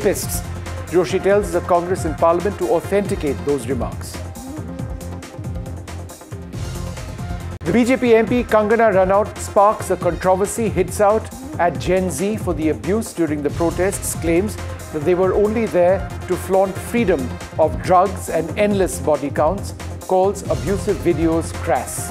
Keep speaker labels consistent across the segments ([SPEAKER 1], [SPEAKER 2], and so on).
[SPEAKER 1] rapists. Joshi tells the Congress in Parliament to authenticate those remarks. The BJP MP Kangana Ranaut sparks a controversy, hits out at Gen Z for the abuse during the protests, claims that they were only there to flaunt freedom of drugs and endless body counts, calls abusive videos crass.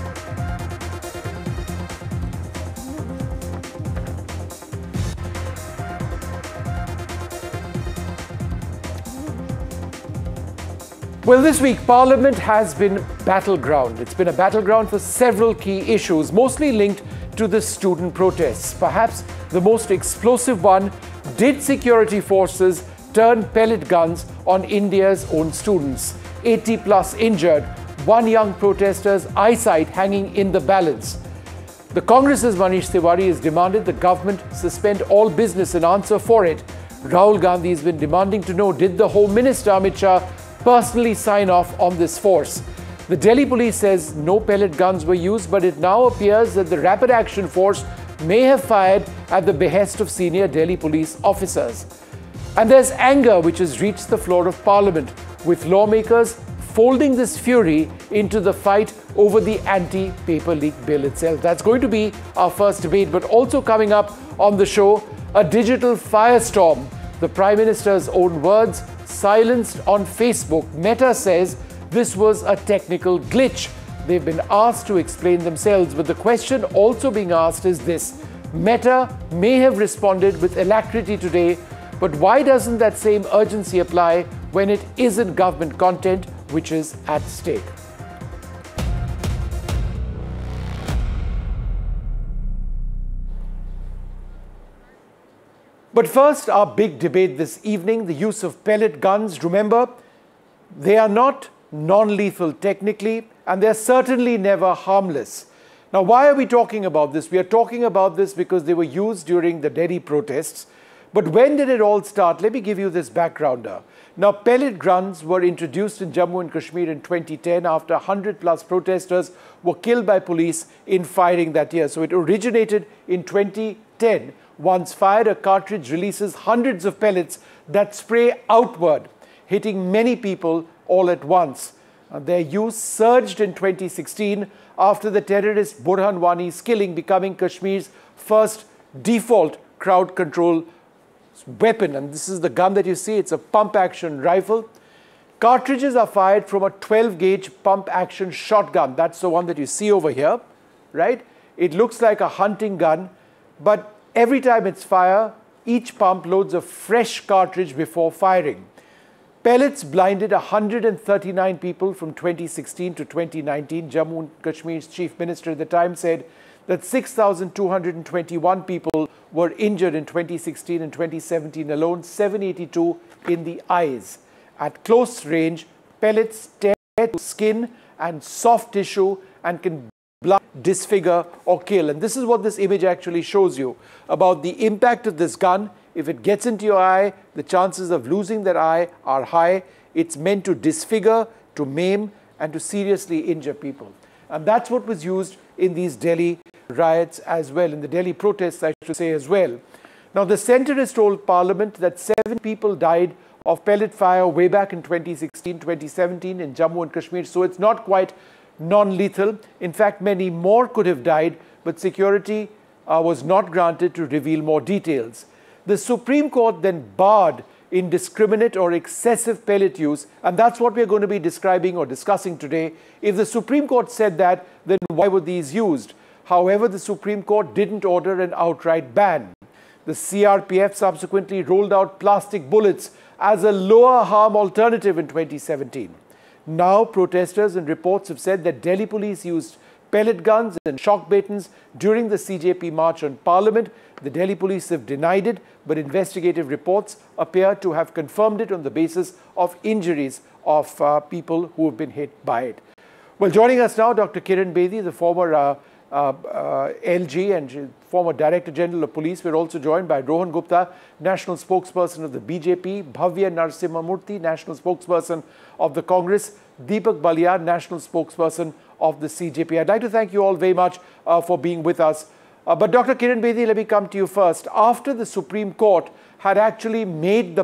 [SPEAKER 1] Well, this week, Parliament has been battleground. It's been a battleground for several key issues, mostly linked to the student protests. Perhaps the most explosive one: did security forces turn pellet guns on India's own students? 80 plus injured, one young protester's eyesight hanging in the balance. The Congress's Manish Tiwari has demanded the government suspend all business in answer for it. Rahul Gandhi has been demanding to know, did the Home Minister Amit Shah personally sign off on this force? The Delhi police says no pellet guns were used, but it now appears that the Rapid Action Force may have fired at the behest of senior Delhi police officers. And there's anger which has reached the floor of Parliament, with lawmakers folding this fury into the fight over the anti-paper leak bill itself. That's going to be our first debate, but also coming up on the show, a digital firestorm. The Prime Minister's own words silenced on Facebook. Meta says this was a technical glitch. They've been asked to explain themselves, but the question also being asked is this: Meta may have responded with alacrity today, but why doesn't that same urgency apply when it isn't government content which is at stake? But first, our big debate this evening, the use of pellet guns. Remember, they are not non-lethal technically, and they're certainly never harmless. Now, why are we talking about this? We are talking about this because they were used during the Delhi protests. But when did it all start? Let me give you this backgrounder. Now, pellet guns were introduced in Jammu and Kashmir in 2010 after 100 plus protesters were killed by police in firing that year. So it originated in 2010. Once fired, a cartridge releases hundreds of pellets that spray outward, hitting many people all at once. Their use surged in 2016 after the terrorist Burhan Wani's killing, becoming Kashmir's first default crowd control weapon. And this is the gun that you see. It's a pump-action rifle. Cartridges are fired from a 12-gauge pump-action shotgun. That's the one that you see over here, right? It looks like a hunting gun, but every time it's fired, each pump loads a fresh cartridge before firing. Pellets blinded 139 people from 2016 to 2019. Jammu and Kashmir's chief minister at the time said that 6,221 people were injured in 2016 and 2017 alone, 782 in the eyes. At close range, pellets tear through skin and soft tissue and can blind, disfigure or kill. And this is what this image actually shows you about the impact of this gun. If it gets into your eye, the chances of losing that eye are high. It's meant to disfigure, to maim, and to seriously injure people. And that's what was used in these Delhi riots as well, in the Delhi protests, I should say, as well. Now, the centre has told Parliament that 7 people died of pellet fire way back in 2016, 2017 in Jammu and Kashmir. So it's not quite non-lethal. In fact, many more could have died, but security was not granted to reveal more details. The Supreme Court then barred indiscriminate or excessive pellet use, and that's what we're going to be describing or discussing today. If the Supreme Court said that, then why were these used? However, the Supreme Court didn't order an outright ban. The CRPF subsequently rolled out plastic bullets as a lower harm alternative in 2017. Now, protesters and reports have said that Delhi police used pellet guns and shock batons during the CJP march on Parliament. The Delhi police have denied it, but investigative reports appear to have confirmed it on the basis of injuries of people who have been hit by it. Well, joining us now, Dr. Kiran Bedi, the former LG and former Director General of Police. We're also joined by Rohan Gupta, National Spokesperson of the BJP, Bhavya Narasimhamurthy, National Spokesperson of the Congress, Deepak Baliyar, National Spokesperson of the CJP. I'd like to thank you all very much for being with us. But Dr. Kiran Bedi, let me come to you first. After the Supreme Court had actually made the